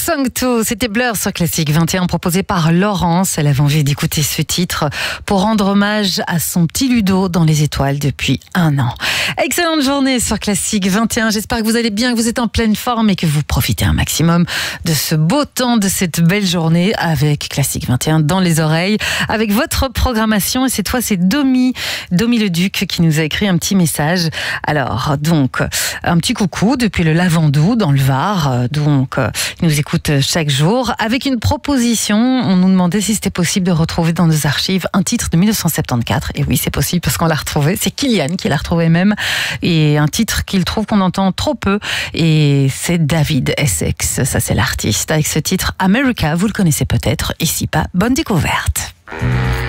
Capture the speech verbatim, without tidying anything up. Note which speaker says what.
Speaker 1: Song deux, c'était Blur sur Classique vingt et un, proposé par Laurence. Elle avait envie d'écouter ce titre pour rendre hommage à son petit Ludo dans les étoiles depuis un an. Excellente journée sur Classique vingt et un. J'espère que vous allez bien, que vous êtes en pleine forme et que vous profitez un maximum de ce beau temps, de cette belle journée avec Classique vingt et un dans les oreilles, avec votre programmation. Et cette fois, c'est Domi, Domi le Duc qui nous a écrit un petit message. Alors, donc, un petit coucou depuis le Lavandou dans le Var. Donc, il nous écoute chaque jour avec une proposition. On nous demandait si c'était possible de retrouver dans nos archives un titre de dix-neuf cent soixante-quatorze. Et oui, c'est possible parce qu'on l'a retrouvé. C'est Kylian qui l'a retrouvé même. Et un titre qu'il trouve qu'on entend trop peu. Et c'est David Essex. Ça, c'est l'artiste avec ce titre America. Vous le connaissez peut-être. Ici pas. Bonne découverte.